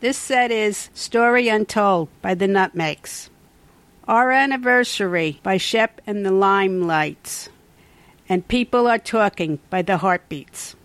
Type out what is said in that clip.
This set is Story Untold by the Nutmegs, Our Anniversary by Shep and the Limelights, and People Are Talking by the Heartbeats.